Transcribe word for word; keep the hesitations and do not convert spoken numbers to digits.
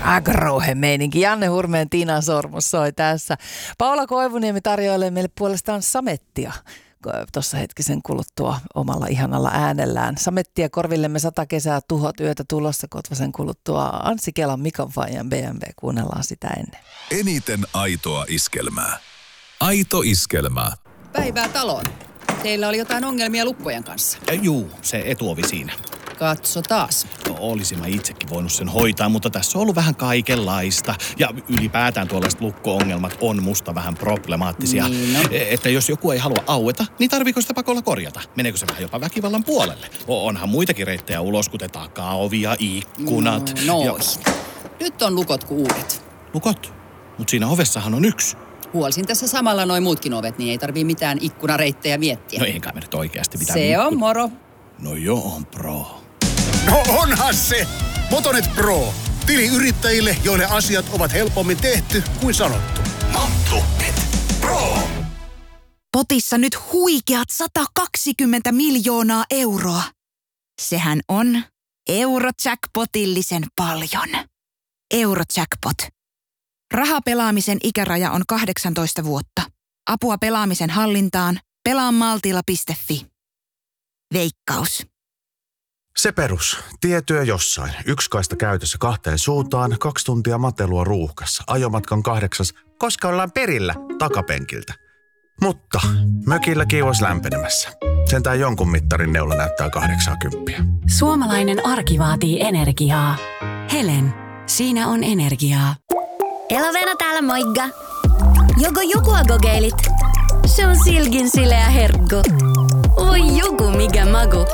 Aika rouhe meininki. Janne Hurmeen Tiina Sormus soi tässä. Paula Koivuniemi tarjoilee meille puolestaan samettia tuossa hetkisen kuluttua omalla ihanalla äänellään. Samettia korvillemme sata kesää, tuhot yötä tulossa Kotvasen kuluttua. Anssi Kelan, Mikon Fajan B M W. Kuunnellaan sitä ennen. Eniten aitoa iskelmää. Aito iskelmää. Päivää taloon. Teillä oli jotain ongelmia lukkojen kanssa. Ja juu, se etuovi siinä. Katso taas. No, olisin mä itsekin voinut sen hoitaa, mutta tässä on ollut vähän kaikenlaista. Ja ylipäätään tuollaiset lukko-ongelmat on musta vähän problemaattisia. Niin no. Että jos joku ei halua aueta, niin tarviiko sitä pakolla korjata? Meneekö se vähän jopa väkivallan puolelle? Onhan muitakin reittejä ulos, kuten takaovi ja ikkunat. No, ja... no. Nyt on lukot kuin uudet. Lukot? Mut siinä ovessahan on yksi. Huolsin tässä samalla noin muutkin ovet, niin ei tarvii mitään ikkunareittejä miettiä. No eikä me nyt oikeasti mitään. Se on moro. No joo, on pro. No onhan se! Motonet Pro. Tili yrittäjille, joille asiat ovat helpommin tehty kuin sanottu. Motonet Pro. Potissa nyt huikeat sata kaksikymmentä miljoonaa euroa. Sehän on Eurojackpotillisen paljon. Eurojackpot. Rahapelaamisen ikäraja on kahdeksantoista vuotta. Apua pelaamisen hallintaan. pelaa maltilla piste fi. Veikkaus. Se perus. Tietyö jossain. Yksi kaista käytössä kahteen suuntaan, kaksi tuntia matelua ruuhkassa. Ajomatkan kahdeksas, koska ollaan perillä takapenkiltä. Mutta mökillä kiivas lämpenemässä. Sentään jonkun mittarin neula näyttää kahdeksankymmentä. Suomalainen arki vaatii energiaa. Helen, siinä on energiaa. Elovena täällä moikka. Joko jokua kokeilit? Se on silkin sileä herkku. Oi joku mikä maku.